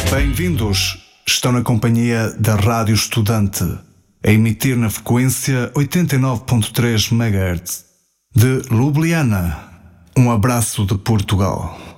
Bem-vindos! Estão na companhia da Rádio Estudante, a emitir na frequência 89.3 MHz de Ljubljana. Um abraço de Portugal.